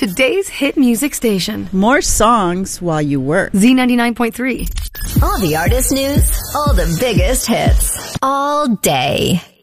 today's hit music station. More songs while you work. Z99.3. All the artist news, all the biggest hits, all day.